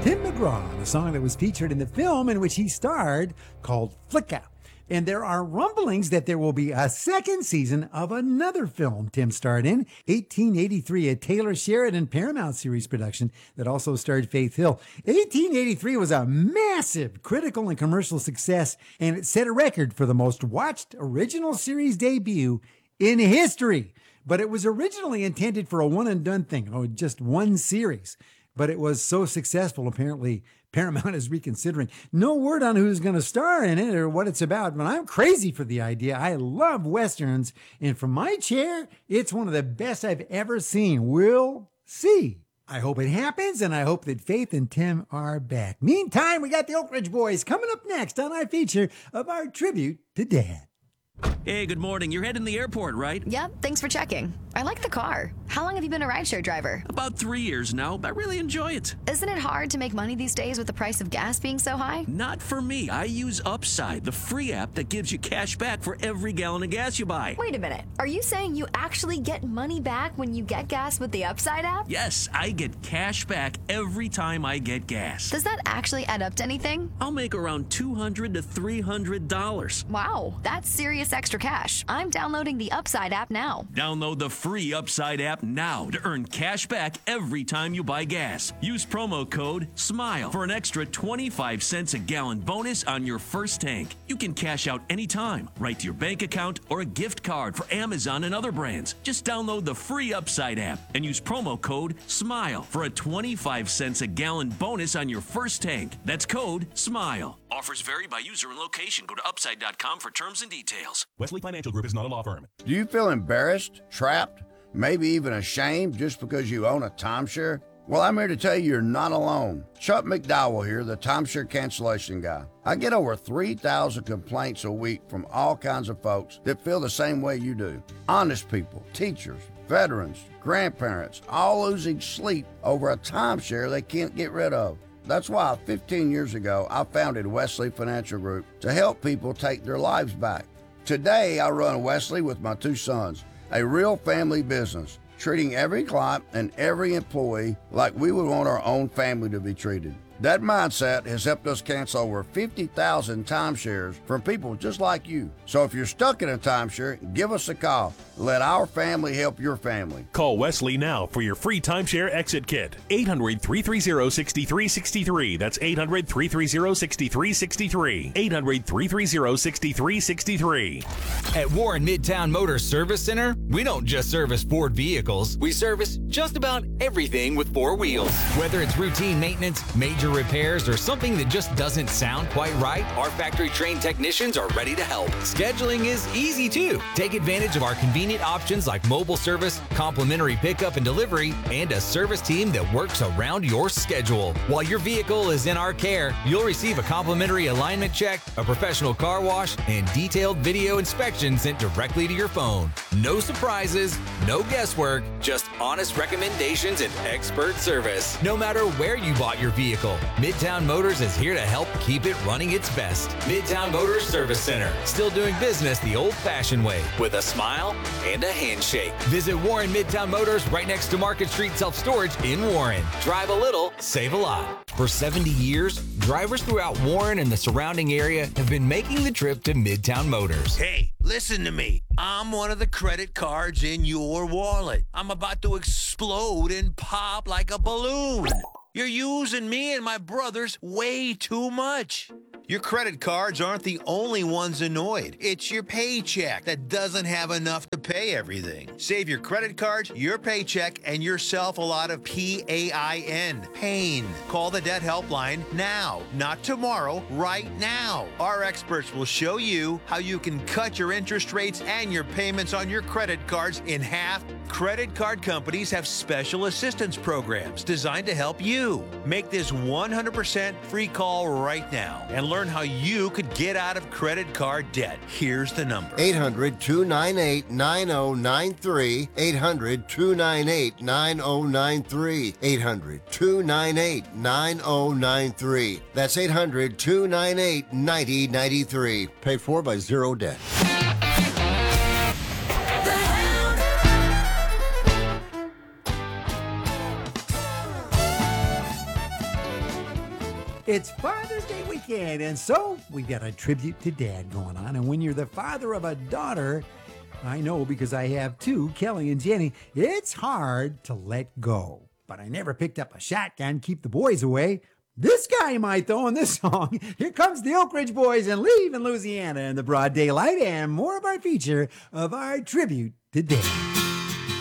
Tim McGraw, the song that was featured in the film in which he starred called Flicka. And there are rumblings that there will be a second season of another film Tim starred in, 1883, a Taylor Sheridan Paramount series production that also starred Faith Hill. 1883 was a massive critical and commercial success, and it set a record for the most watched original series debut in history. But it was originally intended for a one-and-done thing, just one series. But it was so successful, apparently Paramount is reconsidering. No word on who's going to star in it or what it's about, but I'm crazy for the idea. I love Westerns, and from my chair, it's one of the best I've ever seen. We'll see. I hope it happens, and I hope that Faith and Tim are back. Meantime, we got the Oak Ridge Boys coming up next on our feature of our tribute to Dad. Hey, good morning. You're heading to the airport, right? Yep, thanks for checking. I like the car. How long have you been a rideshare driver? About 3 years now. I really enjoy it. Isn't it hard to make money these days with the price of gas being so high? Not for me. I use Upside, the free app that gives you cash back for every gallon of gas you buy. Wait a minute. Are you saying you actually get money back when you get gas with the Upside app? Yes, I get cash back every time I get gas. Does that actually add up to anything? I'll make around $200 to $300. Wow, that's serious extra cash. I'm downloading the Upside app now. Download the free Upside app now to earn cash back every time you buy gas. Use promo code SMILE for an extra 25 cents a gallon bonus on your first tank. You can cash out anytime, right to your bank account or a gift card for Amazon and other brands. Just download the free Upside app and use promo code SMILE for a 25 cents a gallon bonus on your first tank. That's code SMILE. Offers vary by user and location. Go to upside.com for terms and details. Wesley Financial Group is not a law firm. Do you feel embarrassed, trapped, maybe even ashamed just because you own a timeshare? Well, I'm here to tell you you're not alone. Chuck McDowell here, the timeshare cancellation guy. I get over 3,000 complaints a week from all kinds of folks that feel the same way you do. Honest people, teachers, veterans, grandparents, all losing sleep over a timeshare they can't get rid of. That's why 15 years ago, I founded Wesley Financial Group to help people take their lives back. Today, I run Wesley with my two sons, a real family business, treating every client and every employee like we would want our own family to be treated. That mindset has helped us cancel over 50,000 timeshares from people just like you. So if you're stuck in a timeshare, give us a call. Let our family help your family. Call Wesley now for your free timeshare exit kit. 800-330-6363. That's 800-330-6363. 800-330-6363. At Warren Midtown Motor Service Center, we don't just service Ford vehicles. We service just about everything with four wheels. Whether it's routine maintenance, major repairs, or something that just doesn't sound quite right, our factory-trained technicians are ready to help. Scheduling is easy too. Take advantage of our convenient options like mobile service, complimentary pickup and delivery, and a service team that works around your schedule. While your vehicle is in our care, you'll receive a complimentary alignment check, a professional car wash, and detailed video inspection sent directly to your phone. No surprises, no guesswork, just honest recommendations and expert service. No matter where you bought your vehicle, Midtown Motors is here to help keep it running its best. Midtown Motors Service Center, still doing business the old-fashioned way, with a smile and a handshake. Visit Warren Midtown Motors right next to Market Street Self-Storage in Warren. Drive a little, save a lot. For 70 years, drivers throughout Warren and the surrounding area have been making the trip to Midtown Motors. Hey, listen to me. I'm one of the credit cards in your wallet. I'm about to explode and pop like a balloon. You're using me and my brothers way too much. Your credit cards aren't the only ones annoyed. It's your paycheck that doesn't have enough to pay everything. Save your credit cards, your paycheck, and yourself a lot of PAIN. Pain. Call the debt helpline now, not tomorrow, right now. Our experts will show you how you can cut your interest rates and your payments on your credit cards in half. Credit card companies have special assistance programs designed to help you. Make this 100% free call right now and learn how you could get out of credit card debt. Here's the number. 800-298-9093. 800-298-9093. 800-298-9093. That's 800-298-9093. Paid for by Zero Debt. It's Father's Day weekend, and so we got a tribute to Dad going on. And when you're the father of a daughter, I know because I have two, Kelly and Jenny, it's hard to let go. But I never picked up a shotgun, keep the boys away. This guy might, though, in this song. Here comes the Oak Ridge Boys and Leaving Louisiana in the broad daylight, and more of our feature of our tribute to Dad.